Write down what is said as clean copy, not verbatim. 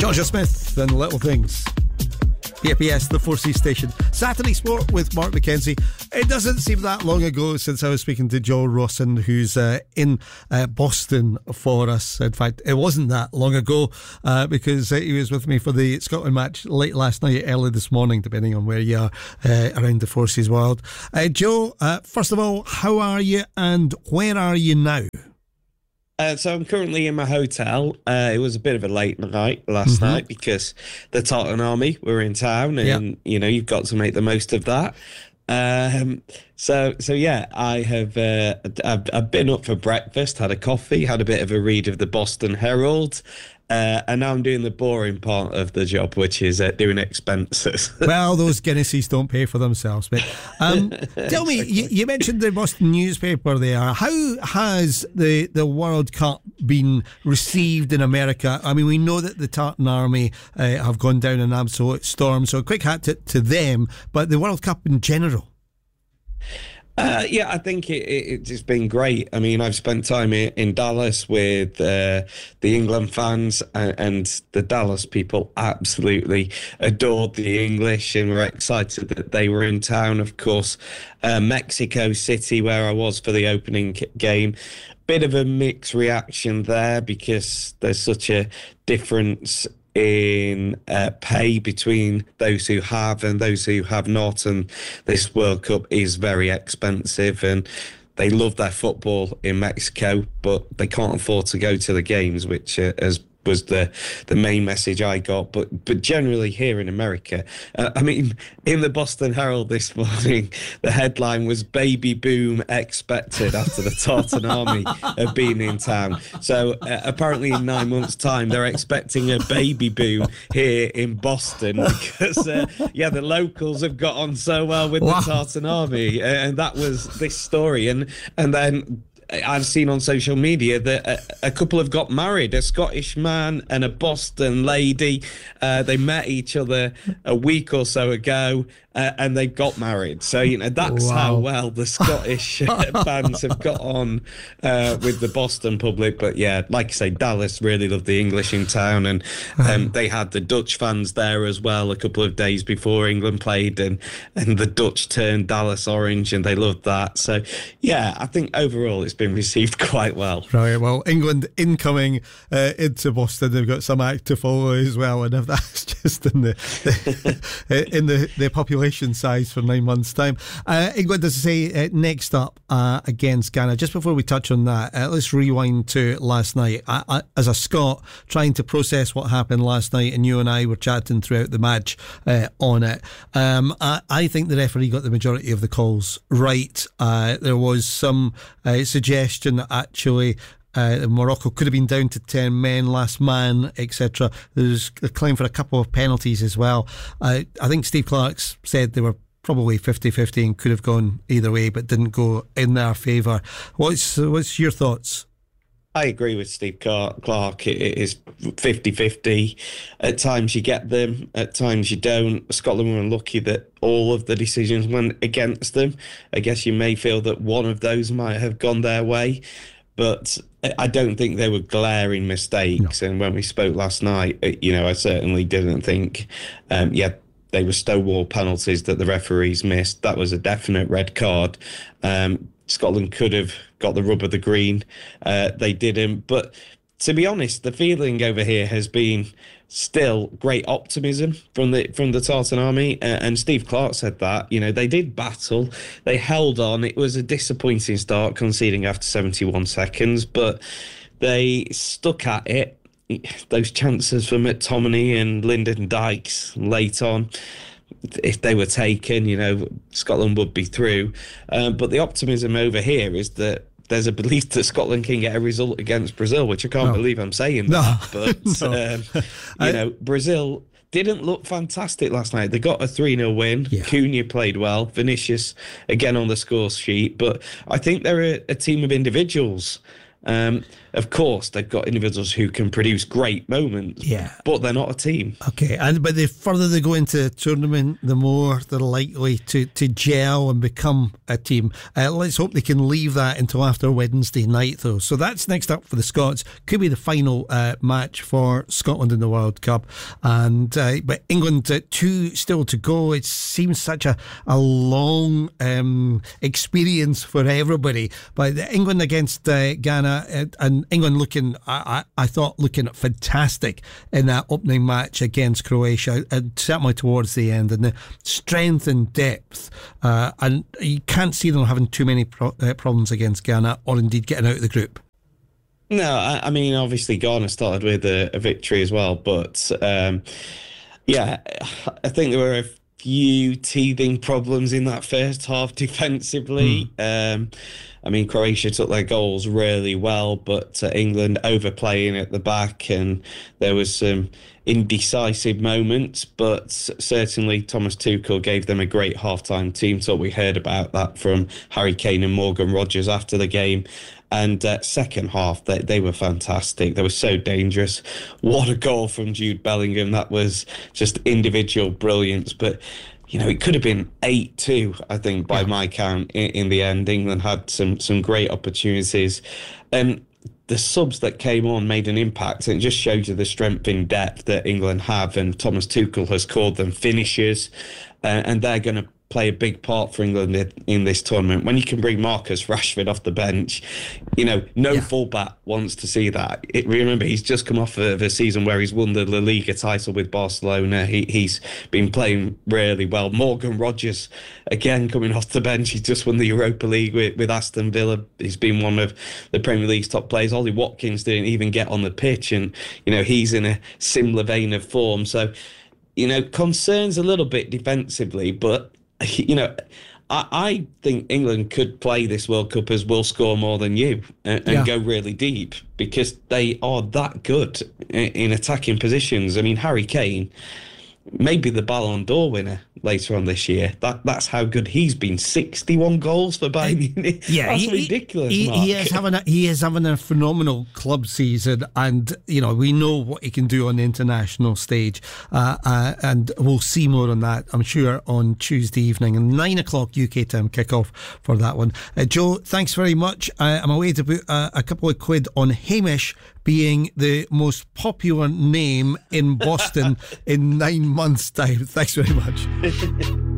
Georgia Smith and Little Things. PAPS, the 4C station. Saturday Sport with Mark McKenzie. It doesn't seem that long ago since I was speaking to Joe Rawson, who's in Boston for us. In fact, it wasn't that long ago because he was with me for the Scotland match late last night, early this morning, depending on where you are around the Forces world. Joe, first of all, how are you and where are you now? So I'm currently in my hotel. It was a bit of a late night last night because the Tartan Army were in town, and you know you've got to make the most of that. So yeah, I have. I've been up for breakfast, had a coffee, had a bit of a read of the Boston Herald. And now I'm doing the boring part of the job, which is doing expenses. Well, those Guinnesses don't pay for themselves. But tell me, you mentioned the Boston newspaper there. How has the World Cup been received in America? I mean, we know that the Tartan Army have gone down an absolute storm, so a quick hat to them, but the World Cup in general. Yeah, I think it's been great. I mean, I've spent time in Dallas with the England fans, and the Dallas people absolutely adored the English and were excited that they were in town. Of course, Mexico City, where I was for the opening game, bit of a mixed reaction there because there's such a difference in pay between those who have and those who have not, and this World Cup is very expensive, and they love their football in Mexico, but they can't afford to go to the games, which was the main message I got. But generally here in America, I mean, in the Boston Herald this morning, the headline was "Baby Boom Expected" after the Tartan Army have been in town. So apparently in 9 months' time, they're expecting a baby boom here in Boston because, the locals have got on so well with the Tartan Army. And that was this story. And then I've seen on social media that a couple have got married, a Scottish man and a Boston lady. They met each other a week or so ago, and they got married. So, you know, that's how well the Scottish fans have got on with the Boston public. But yeah, like I say, Dallas really loved the English in town, and they had the Dutch fans there as well a couple of days before England played, and the Dutch turned Dallas orange, and they loved that. So yeah, I think overall it's been received quite well. Right, well, England incoming into Boston, they've got some act to follow as well, and if that's just in the population size for 9 months' time. England, as I say, next up against Ghana. Just before we touch on that, let's rewind to last night. I, as a Scot, trying to process what happened last night, and you and I were chatting throughout the match on it. I think the referee got the majority of the calls right. There was some suggestion that actually Morocco could have been down to 10 men, last man, etc. There's a claim for a couple of penalties as well. I think Steve Clarke's said they were probably 50-50 and could have gone either way, but didn't go in their favour. What's your thoughts? I agree with Steve Clarke. It is 50-50. At times you get them, at times you don't. Scotland were unlucky that all of the decisions went against them. I guess you may feel that one of those might have gone their way, but I don't think they were glaring mistakes. No. And when we spoke last night, I certainly didn't think, they were stonewall penalties that the referees missed. That was a definite red card. Scotland could have got the rub of the green. They didn't. But to be honest, the feeling over here has been still great optimism from the Tartan Army. And Steve Clarke said that, they did battle. They held on. It was a disappointing start, conceding after 71 seconds, but they stuck at it. Those chances for McTominay and Lyndon Dykes late on, if they were taken, Scotland would be through. But the optimism over here is that there's a belief that Scotland can get a result against Brazil, which I can't believe I'm saying that. But, Brazil didn't look fantastic last night. They got a 3-0 win. Yeah. Cunha played well. Vinicius, again, on the score sheet. But I think they're a team of individuals. of course, they've got individuals who can produce great moments, but they're not a team. Okay, but the further they go into the tournament, the more they're likely to gel and become a team. Let's hope they can leave that until after Wednesday night, though. So that's next up for the Scots. Could be the final match for Scotland in the World Cup. And but England, 2 still to go. It seems such a long experience for everybody. But England against Ghana, and England looking, I thought, looking fantastic in that opening match against Croatia, and certainly towards the end, and the strength and depth. And you can't see them having too many problems against Ghana, or indeed getting out of the group. No, I mean, obviously Ghana started with a victory as well, but I think there were a few teething problems in that first half defensively. I mean, Croatia took their goals really well, but England overplaying at the back, and there was some indecisive moments, but certainly Thomas Tuchel gave them a great halftime team talk. We heard about that from Harry Kane and Morgan Rogers after the game. And second half, they were fantastic. They were so dangerous. What a goal from Jude Bellingham. That was just individual brilliance. But, you know, it could have been 8-2, I think, by my count in the end. England had some great opportunities. The subs that came on made an impact, and it just shows you the strength in depth that England have. And Thomas Tuchel has called them finishers, and they're going to play a big part for England in this tournament. When you can bring Marcus Rashford off the bench, you know, no fullback wants to see that. Remember, he's just come off of a season where he's won the La Liga title with Barcelona. He's been playing really well. Morgan Rogers, again, coming off the bench. He's just won the Europa League with Aston Villa. He's been one of the Premier League's top players. Ollie Watkins didn't even get on the pitch, and, you know, he's in a similar vein of form. So, you know, concerns a little bit defensively, but, you know, I think England could play this World Cup as we'll score more than you and go really deep, because they are that good in attacking positions. I mean, Harry Kane, maybe the Ballon d'Or winner later on this year. That's how good he's been. 61 goals for Bayern Munich. Yeah, that's ridiculous. He is having a phenomenal club season, and, you know, we know what he can do on the international stage, and we'll see more on that, I'm sure, on Tuesday evening, and 9 o'clock UK time kickoff for that one. Joe, thanks very much. I'm away to put a couple of quid on Hamish being the most popular name in Boston in 9 months' time. Thanks very much.